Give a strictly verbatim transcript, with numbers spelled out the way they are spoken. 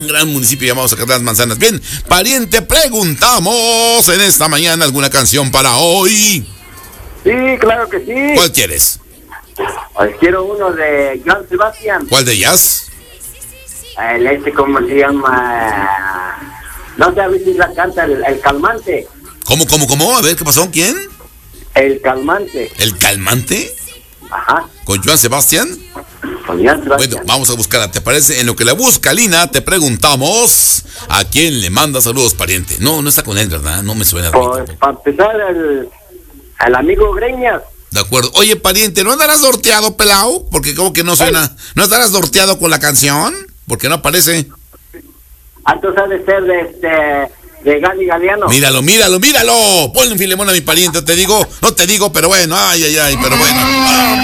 Un gran municipio llamado Zacatlán Manzanas. Bien, pariente, preguntamos en esta mañana alguna canción para hoy. Sí, claro que sí. ¿Cuál quieres? Pues quiero uno de Joan Sebastián. ¿Cuál de ellas? El este, ¿cómo se llama? No sé a ver si la canta, el, el calmante. ¿Cómo, cómo, cómo? A ver, ¿qué pasó? ¿Quién? El calmante. ¿El calmante? Ajá. ¿Con Joan Sebastián? Con Joan Sebastián. Bueno, vamos a buscarla, ¿te parece? En lo que la busca Lina, te preguntamos ¿a quién le manda saludos, pariente? No, no está con él, ¿verdad? No me suena. Pues para empezar, el, el amigo Greñas. De acuerdo. Oye, pariente, ¿no andarás norteado, pelao? Porque como que no suena. ¿No estarás norteado con la canción? Porque no aparece. Entonces ha de ser de este... de Gali Galeano. Míralo, míralo, míralo. Ponle un filemón a mi pariente, te digo. No te digo, pero bueno. Ay, ay, ay, pero bueno.